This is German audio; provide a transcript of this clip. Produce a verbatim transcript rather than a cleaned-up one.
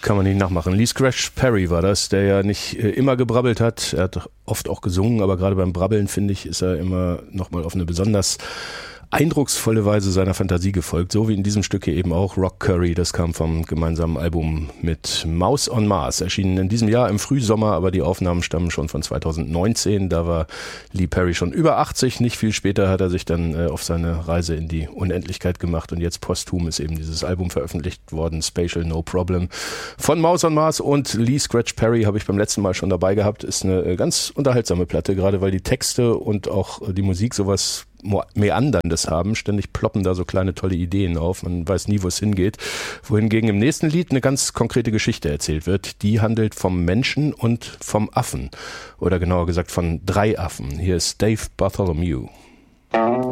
kann man nicht nachmachen. Lee Scratch Perry war das, der ja nicht äh, immer gebrabbelt hat. Er hat oft auch gesungen, aber gerade beim Brabbeln, finde ich, ist er immer nochmal auf eine besonders eindrucksvolle Weise seiner Fantasie gefolgt, so wie in diesem Stück hier eben auch Rock Curry, das kam vom gemeinsamen Album mit Mouse on Mars, erschienen in diesem Jahr im Frühsommer, aber die Aufnahmen stammen schon von zweitausendneunzehn, da war Lee Perry schon über achtzig, nicht viel später hat er sich dann äh, auf seine Reise in die Unendlichkeit gemacht und jetzt posthum ist eben dieses Album veröffentlicht worden, Spatial No Problem von Mouse on Mars und Lee Scratch Perry habe ich beim letzten Mal schon dabei gehabt, ist eine äh, ganz unterhaltsame Platte, gerade weil die Texte und auch äh, die Musik sowas Meanderndes haben. Ständig ploppen da so kleine tolle Ideen auf. Man weiß nie, wo es hingeht. Wohingegen im nächsten Lied eine ganz konkrete Geschichte erzählt wird. Die handelt vom Menschen und vom Affen. Oder genauer gesagt von drei Affen. Hier ist Dave Bartholomew.